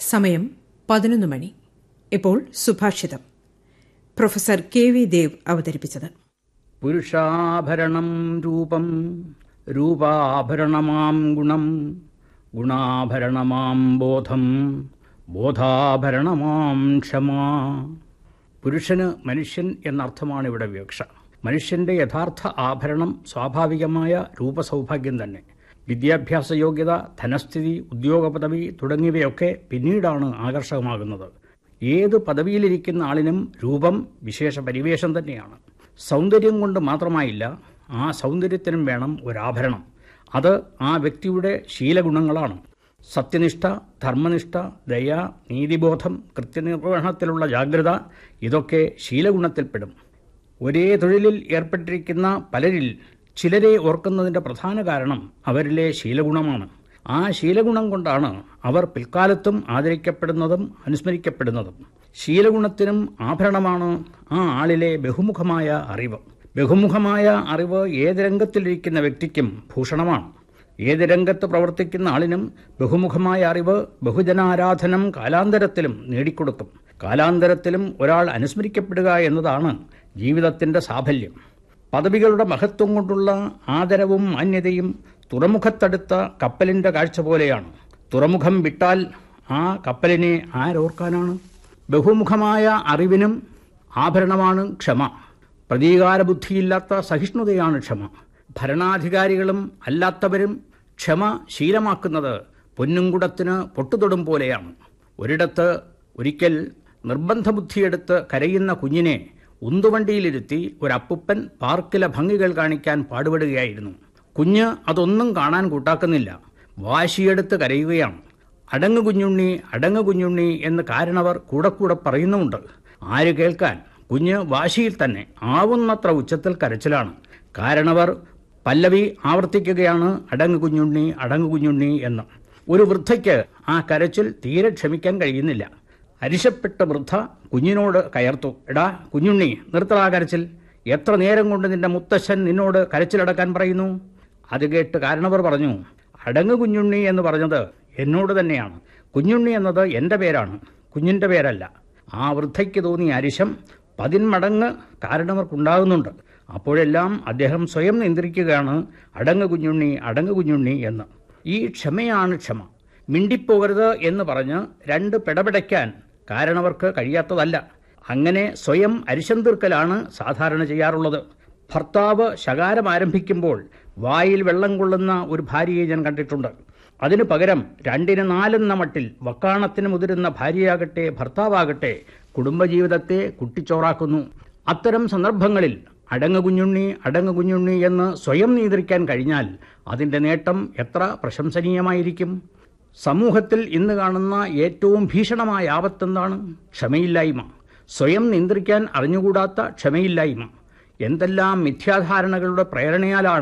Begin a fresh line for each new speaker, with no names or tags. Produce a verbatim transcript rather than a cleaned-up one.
സമയം പതിനൊന്ന് മണി. ഇപ്പോൾ സുഭാഷിതം. പ്രൊഫസർ കെ വി ദേവ് അവതരിപ്പിച്ചത്.
പുരുഷാഭരണം രൂപം, രൂപാഭരണമാം ഗുണം, ഗുണാഭരണമാം ബോധം, ബോധാഭരണമാം ക്ഷമ. പുരുഷന് മനുഷ്യൻ എന്നർത്ഥമാണ് ഇവിടെ വിവക്ഷ. മനുഷ്യന്റെ യഥാർത്ഥ ആഭരണം സ്വാഭാവികമായ രൂപസൗഭാഗ്യം തന്നെ. വിദ്യാഭ്യാസ യോഗ്യത, ധനസ്ഥിതി, ഉദ്യോഗ പദവി തുടങ്ങിയവയൊക്കെ പിന്നീടാണ് ആകർഷകമാകുന്നത്. ഏത് പദവിയിലിരിക്കുന്ന ആളിനും രൂപം വിശേഷ പരിവേഷം തന്നെയാണ്. സൗന്ദര്യം കൊണ്ട് മാത്രമായില്ല, ആ സൗന്ദര്യത്തിനും വേണം ഒരാഭരണം. അത് ആ വ്യക്തിയുടെ ശീലഗുണങ്ങളാണ്. സത്യനിഷ്ഠ, ധർമ്മനിഷ്ഠ, ദയ, നീതിബോധം, കൃത്യനിർവഹണത്തിലുള്ള ജാഗ്രത, ഇതൊക്കെ ശീലഗുണത്തിൽപ്പെടും. ഒരേ തൊഴിലിൽ ഏർപ്പെട്ടിരിക്കുന്ന പലരിൽ ചിലരെ ഓർക്കുന്നതിൻ്റെ പ്രധാന കാരണം അവരിലെ ശീലഗുണമാണ്. ആ ശീലഗുണം കൊണ്ടാണ് അവർ പിൽക്കാലത്തും ആദരിക്കപ്പെടുന്നതും അനുസ്മരിക്കപ്പെടുന്നതും. ശീലഗുണത്തിനും ആഭരണമാണ് ആ ആളിലെ ബഹുമുഖമായ അറിവ്. ബഹുമുഖമായ അറിവ് ഏത് രംഗത്തിലിരിക്കുന്ന വ്യക്തിക്കും ഭൂഷണമാണ്. ഏത് രംഗത്ത് പ്രവർത്തിക്കുന്ന ആളിനും ബഹുമുഖമായ അറിവ് ബഹുജനാരാധനം കാലാന്തരത്തിലും നേടിക്കൊടുക്കും. കാലാന്തരത്തിലും ഒരാൾ അനുസ്മരിക്കപ്പെടുക എന്നതാണ് ജീവിതത്തിൻ്റെ സാഫല്യം. പദവികളുടെ മഹത്വം കൊണ്ടുള്ള ആദരവും മാന്യതയും തുറമുഖത്തടുത്ത കപ്പലിൻ്റെ കാഴ്ച പോലെയാണ്. തുറമുഖം വിട്ടാൽ ആ കപ്പലിനെ ആരോർക്കാനാണ്? ബഹുമുഖമായ അറിവിനും ആഭരണമാണ് ക്ഷമ. പ്രതീകാരബുദ്ധിയില്ലാത്ത സഹിഷ്ണുതയാണ് ക്ഷമ. ഭരണാധികാരികളും അല്ലാത്തവരും ക്ഷമ ശീലമാക്കുന്നത് പൊന്നുംകുടത്തിന് പൊട്ടുതൊടും പോലെയാണ്. ഒരിടത്ത് ഒരിക്കൽ നിർബന്ധബുദ്ധിയെടുത്ത് കരയുന്ന കുഞ്ഞിനെ ഉന്തുവണ്ടിയിലിരുത്തി ഒരപ്പുപ്പൻ പാർക്കിലെ ഭംഗികൾ കാണിക്കാൻ പാടുപെടുകയായിരുന്നു. കുഞ്ഞ് അതൊന്നും കാണാൻ കൂട്ടാക്കുന്നില്ല, വാശിയെടുത്ത് കരയുകയാണ്. അടങ്ങ് കുഞ്ഞുണ്ണി, അടങ്ങ് കുഞ്ഞുണ്ണി എന്ന് കാരണവർ കൂടെ കൂടെ പറയുന്നുമുണ്ട്. ആര് കേൾക്കാൻ? കുഞ്ഞ് വാശിയിൽ തന്നെ ആവുന്നത്ര ഉച്ചത്തിൽ കരച്ചിലാണ്. കാരണവർ പല്ലവി ആവർത്തിക്കുകയാണ്, അടങ്ങ് കുഞ്ഞുണ്ണി, അടങ്ങ് കുഞ്ഞുണ്ണി എന്ന്. ഒരു വൃദ്ധയ്ക്ക് ആ കരച്ചിൽ തീരെ ക്ഷമിക്കാൻ കഴിയുന്നില്ല. അരിശപ്പെട്ട വൃദ്ധ കുഞ്ഞിനോട് കയർത്തു, എടാ കുഞ്ഞുണ്ണി, നിർത്തടാ കരച്ചിൽ. എത്ര നേരം കൊണ്ട് നിന്റെ മുത്തശ്ശൻ നിന്നോട് കരച്ചിലടക്കാൻ പറയുന്നു? അത് കേട്ട് കാരണവർ പറഞ്ഞു, അടങ്ങ് കുഞ്ഞുണ്ണി എന്ന് പറഞ്ഞത് എന്നോട് തന്നെയാണ്. കുഞ്ഞുണ്ണി എന്നത് എൻ്റെ പേരാണ്, കുഞ്ഞിൻ്റെ പേരല്ല. ആ വൃദ്ധയ്ക്ക് തോന്നിയ അരിശം പതിന്മടങ്ങ് കാരണവർക്കുണ്ടാകുന്നുണ്ട്. അപ്പോഴെല്ലാം അദ്ദേഹം സ്വയം നിയന്ത്രിക്കുകയാണ്, അടങ്ങ് കുഞ്ഞുണ്ണി, അടങ്ങ് കുഞ്ഞുണ്ണി എന്ന്. ഈ ക്ഷമയാണ് ക്ഷമ. മിണ്ടിപ്പോകരുത് എന്ന് പറഞ്ഞ് രണ്ട് പിടപിടയ്ക്കാൻ കാരണവർക്ക് കഴിയാത്തതല്ല. അങ്ങനെ സ്വയം അരിശം തീർക്കലാണ് സാധാരണ ചെയ്യാറുള്ളത്. ഭർത്താവ് ശകാരം ആരംഭിക്കുമ്പോൾ വായിൽ വെള്ളം കൊള്ളുന്ന ഒരു ഭാര്യയെ ഞാൻ കണ്ടിട്ടുണ്ട്. അതിനു പകരം രണ്ടിന് നാലെന്ന മട്ടിൽ വക്കാണത്തിന് മുതിരുന്ന ഭാര്യയാകട്ടെ ഭർത്താവാകട്ടെ കുടുംബജീവിതത്തെ കുട്ടിച്ചോറാക്കുന്നു. അത്തരം സന്ദർഭങ്ങളിൽ അടങ്ങ് കുഞ്ഞുണ്ണി, അടങ്ങ് കുഞ്ഞുണ്ണി എന്ന് സ്വയം നിയന്ത്രിക്കാൻ കഴിഞ്ഞാൽ അതിൻ്റെ നേട്ടം എത്ര പ്രശംസനീയമായിരിക്കും. സമൂഹത്തിൽ ഇന്ന് കാണുന്ന ഏറ്റവും ഭീഷണമായ ആപത്തെന്താണ്? ക്ഷമയില്ലായ്മ. സ്വയം നിയന്ത്രിക്കാൻ അറിഞ്ഞുകൂടാത്ത ക്ഷമയില്ലായ്മ. എന്തെല്ലാം മിഥ്യാധാരണകളുടെ പ്രേരണയാലാണ്